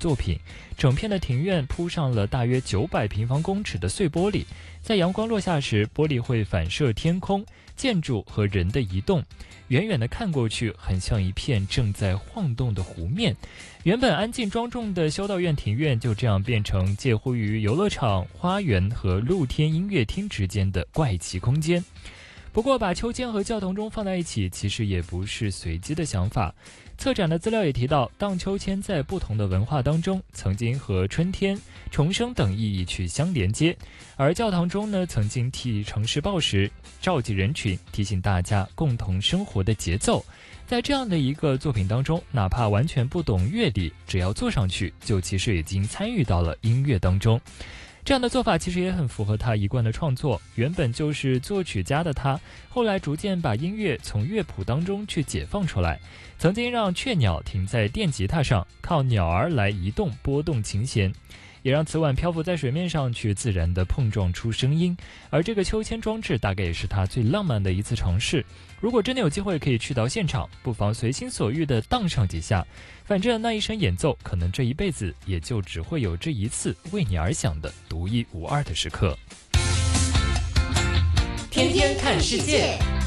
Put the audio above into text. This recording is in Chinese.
作品。整片的庭院铺上了大约900平方公尺的碎玻璃，在阳光落下时，玻璃会反射天空、建筑和人的移动，远远的看过去，很像一片正在晃动的湖面。原本安静庄重的修道院庭院就这样变成介乎于游乐场、花园和露天音乐厅之间的怪奇空间。不过把秋千和教堂钟放在一起其实也不是随机的想法。策展的资料也提到，荡秋千在不同的文化当中曾经和春天、重生等意义去相连接，而教堂钟呢，曾经替城市报时，召集人群，提醒大家共同生活的节奏。在这样的一个作品当中，哪怕完全不懂乐理，只要坐上去，就其实已经参与到了音乐当中。这样的做法其实也很符合他一贯的创作，原本就是作曲家的他，后来逐渐把音乐从乐谱当中去解放出来，曾经让雀鸟停在电吉他上，靠鸟儿来移动拨动琴弦，也让瓷碗漂浮在水面上去自然地碰撞出声音。而这个秋千装置大概也是他最浪漫的一次尝试。如果真的有机会可以去到现场，不妨随心所欲地荡上几下，反正那一声演奏可能这一辈子也就只会有这一次为你而响的独一无二的时刻。 天天看世界。